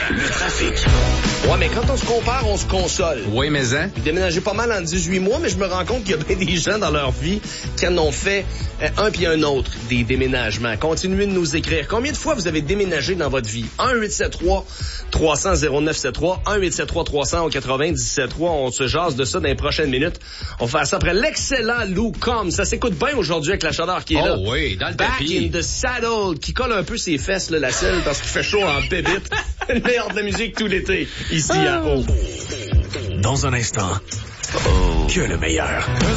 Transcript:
le trafic. Ouais, mais quand on se compare, on se console. Oui, mais hein? J'ai déménagé pas mal en 18 mois, mais je me rends compte qu'il y a bien des gens dans leur vie qui en ont fait un puis un autre, des déménagements. Continuez de nous écrire. Combien de fois vous avez déménagé dans votre vie? 1-873-300-0973, 1-873-300-97-3. On se jase de ça dans les prochaines minutes. On va faire ça après l'excellent Lou Combs. Ça s'écoute bien aujourd'hui avec la chaleur qui est là. Oh oui, dans le Back tapis. in the saddle, qui colle un peu ses fesses, là, la selle, parce qu'il fait chaud en bébite. Le meilleur de la musique tout l'été, ici à O. Dans un instant, que le meilleur.